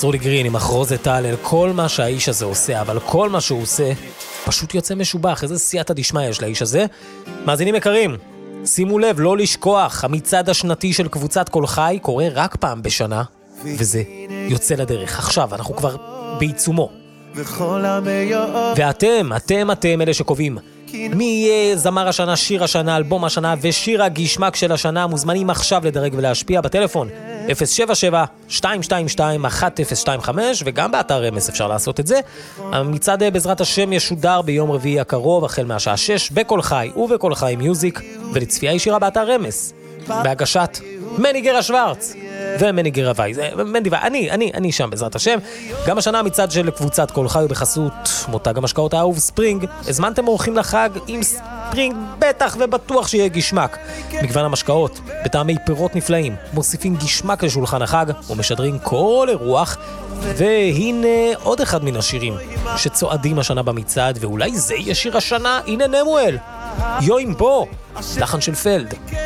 סרולי גרין עם מחרוזת טל אל כל מה שהאיש הזה עושה, אבל כל מה שהוא עושה פשוט יוצא משובח. איזה סייעתא דשמיא יש לאיש הזה. מאזינים יקרים, שימו לב, לא לשכוח, המצעד השנתי של קבוצת כל חי קורה רק פעם בשנה, וזה יוצא לדרך. עכשיו, אנחנו כבר בעיצומו. ואתם אלה שקובעים מי יהיה זמר השנה, שיר השנה, אלבום השנה ושיר הגשמק של השנה. מוזמנים עכשיו לדרג ולהשפיע בטלפון 077-222-1025 וגם באתר רמס אפשר לעשות את זה. המצעד בעזרת השם ישודר ביום רביעי הקרוב החל מהשעה 6 בכל חי ובכל חי מיוזיק, ולצפייה ישירה באתר רמס בהגשת מני גרה שוורץ ומני גרה וייז. אני שם בעזרת השם. גם השנה המצעד של קבוצת כל חי ובחסות מותג המשקאות האהוב ספרינג. הזמנתם אורחים לחג עם ספרינג, בטח ובטוח שיהיה גשמק. מגוון המשקאות בטעמי פירות נפלאים מוסיפים גשמק לשולחן החג ומשדרים כל אירוח. והנה עוד אחד מן השירים שצועדים השנה במצעד, ואולי זה יהיה שיר השנה. הנה נמואל, יוים בו, לחן של פלד.